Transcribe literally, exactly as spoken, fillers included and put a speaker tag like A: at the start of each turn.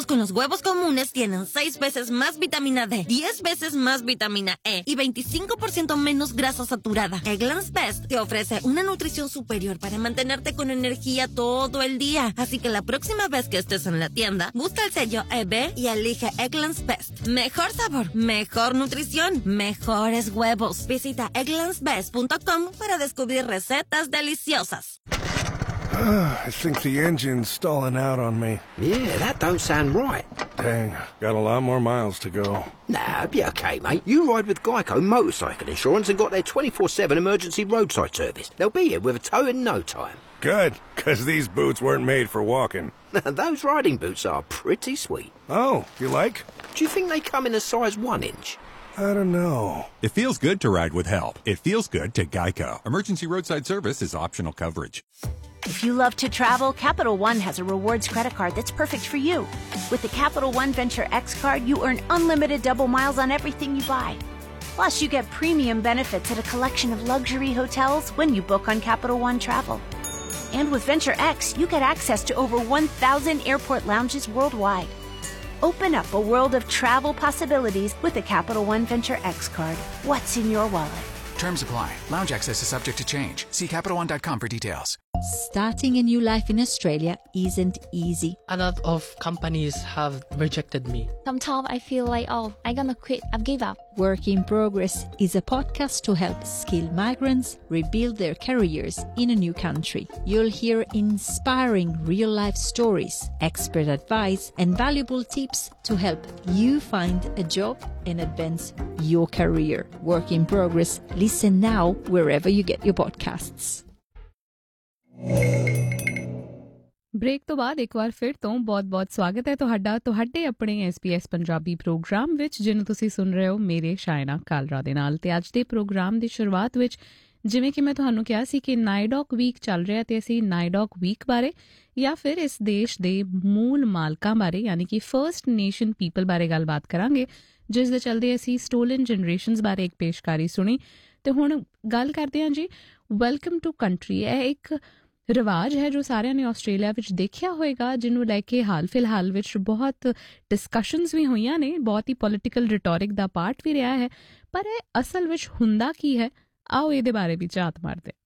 A: comparados con los huevos comunes, tienen seis veces más vitamina D, diez veces más vitamina E y veinticinco por ciento menos grasa saturada. Eggland's Best te ofrece una nutrición superior para mantenerte con energía todo el día. Así que la próxima vez que estés en la tienda, busca el sello E B y elige Eggland's Best. Mejor sabor, mejor nutrición, mejores huevos. Visita egglands best punto com para descubrir recetas deliciosas.
B: I think the engine's stalling out on me.
C: Yeah, that don't sound right.
B: Dang, got a lot more miles to go.
C: Nah, be okay, mate. You ride with Geico Motorcycle Insurance and got their twenty-four seven emergency roadside service. They'll be here with a tow in no time.
B: Good, because these boots weren't made for walking.
C: Those riding boots are pretty sweet.
B: Oh, you like?
C: Do you think they come in a size one inch?
B: I don't know.
D: It feels good to ride with help. It feels good to Geico. Emergency roadside service is optional coverage.
E: If you love to travel, Capital One has a rewards credit card that's perfect for you. With the Capital One Venture X card, you earn unlimited double miles on everything you buy. Plus, you get premium benefits at a collection of luxury hotels when you book on Capital One Travel. And with Venture X, you get access to over one thousand airport lounges worldwide. Open up a world of travel possibilities with the Capital One Venture X card. What's in your wallet?
F: Terms apply. Lounge access is subject to change. See Capital One dot com for details.
G: Starting a new life in Australia isn't easy.
H: A lot of companies have rejected me.
I: Sometimes I feel like, oh, I'm gonna quit, I've give up.
G: Work in Progress is a podcast to help skilled migrants rebuild their careers in a new country. You'll hear inspiring real-life stories, expert advice, and valuable tips to help you find a job and advance your career. Work in Progress. Listen now wherever you get your podcasts.
J: Break ਤੋਂ ਬਾਅਦ ਇੱਕ ਵਾਰ ਫਿਰ ਤੋਂ ਬਹੁਤ-ਬਹੁਤ ਸਵਾਗਤ ਹੈ ਤੁਹਾਡਾ ਤੁਹਾਡੇ ਆਪਣੇ S P S Punjabi programme ਵਿੱਚ, ਜਿਹਨੂੰ ਤੁਸੀਂ ਸੁਣ ਰਹੇ ਹੋ ਮੇਰੇ ਸ਼ਾਇਨਾ ਕਾਲਰਾ ਦੇ ਨਾਲ। ਤੇ ਅੱਜ ਦੇ ਪ੍ਰੋਗਰਾਮ ਦੀ ਸ਼ੁਰੂਆਤ ਵਿੱਚ ਜਿਵੇਂ ਕਿ ਮੈਂ ਤੁਹਾਨੂੰ ਕਿਹਾ ਸੀ ਕਿ ਨਾਈਡੌਕ ਵੀਕ ਚੱਲ ਰਿਹਾ, ਤੇ ਅਸੀਂ ਨਾਈਡੌਕ ਵੀਕ ਬਾਰੇ ਜਾਂ ਫਿਰ ਇਸ ਦੇਸ਼ ਦੇ ਮੂਲ ਮਾਲਕਾਂ ਬਾਰੇ ਯਾਨੀ ਕਿ ਫਰਸਟ ਨੇਸ਼ਨ ਪੀਪਲ ਬਾਰੇ ਗੱਲਬਾਤ ਕਰਾਂਗੇ, ਜਿਸ ਦੇ ਚਲਦੇ ਅਸੀਂ ਸਟੋਲਨ ਜਨਰੇਸ਼ਨਸ ਬਾਰੇ ਇੱਕ ਪੇਸ਼ਕਾਰੀ ਸੁਣੀ। ਤੇ ਹੁਣ ਗੱਲ ਕਰਦੇ ਹਾਂ ਜੀ ਵੈਲਕਮ ਟੂ ਕੰਟਰੀ। ਇਹ ਇੱਕ ਰਿਵਾਜ ਹੈ ਜੋ ਸਾਰਿਆਂ ਨੇ ਆਸਟ੍ਰੇਲੀਆ ਵਿੱਚ ਦੇਖਿਆ ਹੋਏਗਾ, ਜਿਹਨੂੰ ਲੈ ਕੇ ਹਾਲ ਫਿਲਹਾਲ ਵਿੱਚ ਬਹੁਤ ਡਿਸਕਸ਼ਨਸ ਵੀ ਹੋਈਆਂ ਨੇ, ਬਹੁਤ ਹੀ ਪੋਲੀਟੀਕਲ ਰਿਟੋਰਿਕ ਦਾ ਪਾਰਟ ਵੀ ਰਿਹਾ ਹੈ। ਪਰ ਇਹ ਅਸਲ ਵਿੱਚ ਹੁੰਦਾ ਕੀ ਹੈ, ਆਓ ਇਹਦੇ ਬਾਰੇ ਵੀ ਝਾਤ ਮਾਰਦੇ।